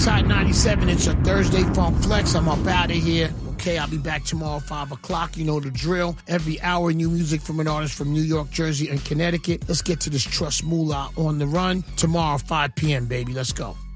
It's Hot 97. It's a Thursday Funk Flex. I'm up out of here. Okay, I'll be back tomorrow 5 o'clock. You know the drill. Every hour, new music from an artist from New York, Jersey, and Connecticut. Let's get to this Trust Moolah on the run. Tomorrow, 5 p.m., baby. Let's go.